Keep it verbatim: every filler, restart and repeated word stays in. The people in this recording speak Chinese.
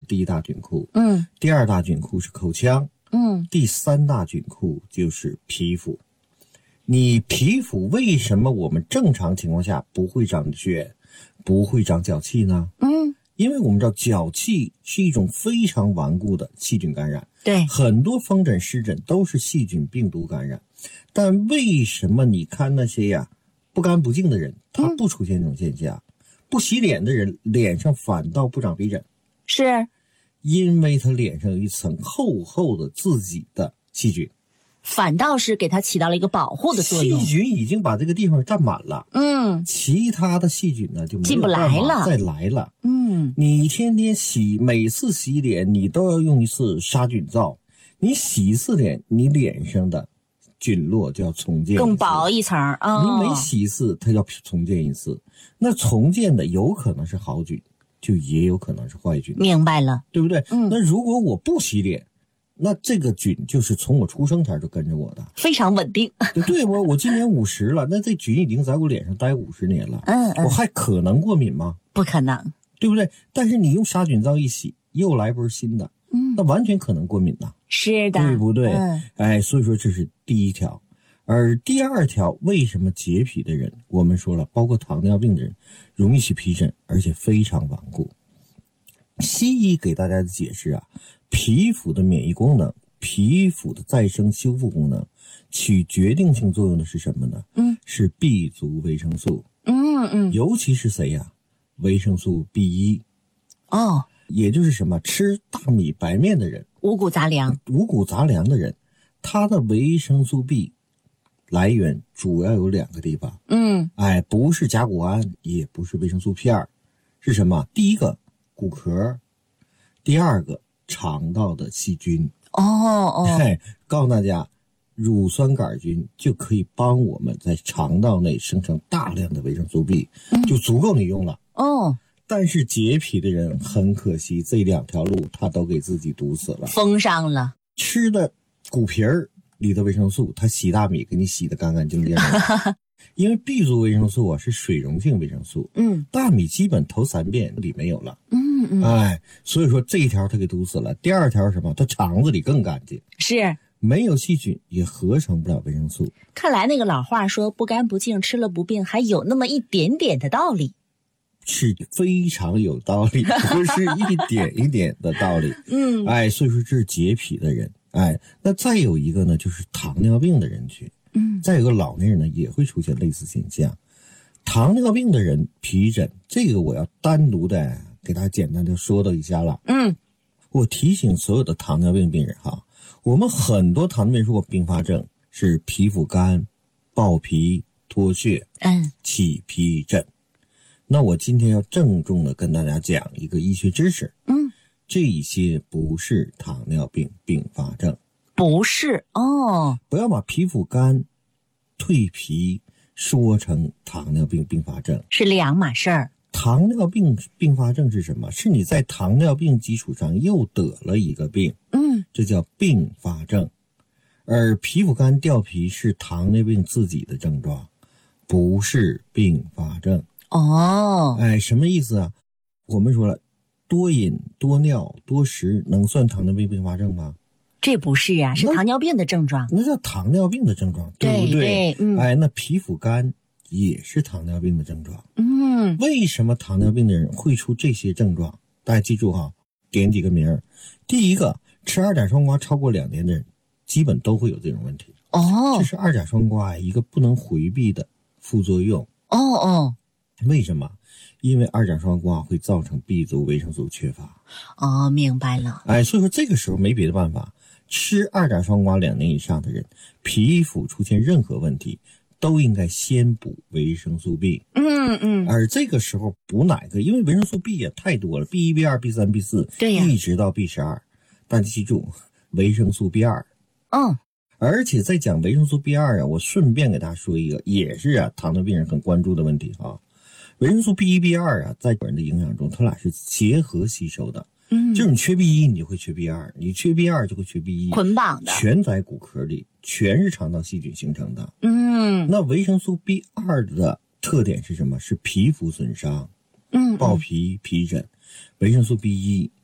第一大菌库， 嗯， 第二大菌库是口腔， 嗯， 第三大菌库就是皮肤。你皮肤为什么我们正常情况下不会长血，不会长脚气呢？ 嗯， 因为我们知道脚气是一种非常顽固的细菌感染， 对， 很多风疹湿疹都是细菌病毒感染。但为什么你看那些呀不干不净的人，他不出现这种现象？嗯、不洗脸的人脸上反倒不长皮疹， 是因为他脸上有一层厚厚的自己的细菌， 反倒是给它起到了一个保护的作用。 细菌已经把这个地方占满了， 嗯， 其他的细菌呢就没有进不来了， 再来了。 嗯， 你天天洗，每次洗脸你都要用一次杀菌皂，你洗一次脸，你脸上的菌落就要重建更薄一层啊、哦。 你每洗一次，它要重建一次。那重建的有可能是好菌，就也有可能是坏菌。 明白了， 对不对？ 嗯。 那如果我不洗脸，那这个菌就是从我出生前就跟着我的， 非常稳定。 对，我我今年五十了，那这菌已经在我脸上待五十年了。 嗯嗯。 我还可能过敏吗？ 不可能， 对不对？但是你用杀菌皂一洗，又来波新的， 嗯， 那完全可能过敏呐。 是的， 对不对？ 嗯。 哎，所以说这是第一条。而第二条，为什么洁皮的人，我们说了，包括糖尿病的人，容易起皮疹，而且非常顽固。西医给大家的解释啊，皮肤的免疫功能、皮肤的再生修复功能，起决定性作用的是什么呢？ 嗯， 是 B 族维生素。 嗯嗯， 尤其是谁呀、啊？维生素 B 一。 哦， 也就是什么？吃大米白面的人， 五谷杂粮， 五谷杂粮的人，他的维生素 B。来源主要有两个地方， 嗯， 哎，不是甲钴胺，也不是维生素片，是什么？第一个骨壳，第二个肠道的细菌。 哦哦， 哎，告诉大家，乳酸杆菌就可以帮我们在肠道内生成大量的维生素 B，、嗯、就足够你用了。 哦， 但是洁皮的人很可惜，这两条路他都给自己堵死了， 封上了。 吃的骨皮儿里的维生素，它洗大米给你洗得干干净净的。因为 B 族维生素啊是水溶性维生素， 嗯， 大米基本头三遍里没有了， 嗯嗯， 哎，所以说这一条它给堵死了。第二条是什么？它肠子里更干净， 是没有细菌也合成不了维生素。 看来那个老话说不干不净吃了不病，还有那么一点点的道理， 是非常有道理，不是一点一点的道理。 嗯， 哎，所以说这是洁皮的人。哎，那再有一个呢，就是糖尿病的人群， 嗯， 再有个老年人呢也会出现类似现象。糖尿病的人皮疹，这个我要单独的给大家简单的说到一下了。 嗯， 我提醒所有的糖尿病病人哈，我们很多糖尿病如果并发症是皮肤干、爆皮、脱屑、 嗯， 起皮疹。那我今天要郑重的跟大家讲一个医学知识， 嗯。 这些不是糖尿病并发症， 不是哦， 不要把皮肤干、蜕皮说成糖尿病并发症， 是两码事儿。 糖尿病并发症是什么？是你在糖尿病基础上又得了一个病， 嗯， 这叫并发症。而皮肤干掉皮是糖尿病自己的症状，不是并发症。 哦， 哎，什么意思啊？我们说了。多饮、多尿、多食能算糖尿病并发症吗？ 这不是啊，是糖尿病的症状。 那叫糖尿病的症状，对不对？ 对，嗯， 哎，那皮肤干也是糖尿病的症状。 嗯， 为什么糖尿病的人会出这些症状？大家记住哈，点几个名儿。第一个，吃二甲双胍超过两年的人，基本都会有这种问题。 哦， 这是二甲双胍一个不能回避的副作用。 哦哦， 为什么？因为二甲双胍会造成 B 族维生素缺乏。 哦，明白了。 哎，所以说这个时候没别的办法，吃二甲双胍两年以上的人，皮肤出现任何问题，都应该先补维生素 B。 嗯嗯。 而这个时候补哪个？因为维生素 B 也太多了 ，B 一、B 二、B 三、B 四， 对呀， 一直到 B 十二。大家记住，维生素 B 二。 嗯。 而且在讲维生素 B 二啊，我顺便给大家说一个，也是啊，糖尿病人很关注的问题啊。维生素 B 一、B 二啊，在人的营养中，它俩是结合吸收的。嗯，就是你缺 B 一，你就会缺 B 二；你缺 B 二就会缺 B 一， 捆绑的， 全在骨壳里，全是肠道细菌形成的。 嗯， 那维生素 B 二的特点是什么？是皮肤损伤， 嗯， 爆皮、皮疹。维生素 B 一